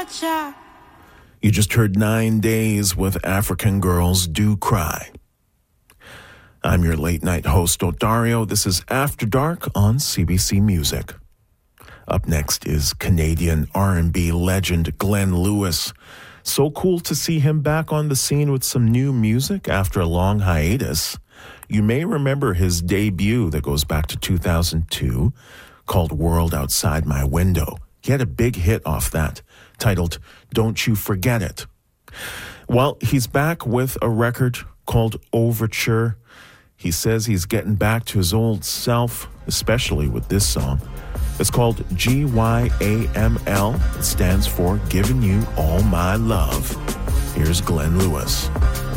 cha-cha. You just heard 9 Days with African Girls Do Cry. I'm your late night host, Odario. This is After Dark on CBC Music. Up next is Canadian R&B legend Glenn Lewis. So cool to see him back on the scene with some new music after a long hiatus. You may remember his debut that goes back to 2002 called World Outside My Window. He had a big hit off that, titled Don't You Forget It. Well, he's back with a record called Overture. He says he's getting back to his old self, especially with this song. It's called GYAML. It stands for Giving You All My Love. Here's Glenn Lewis.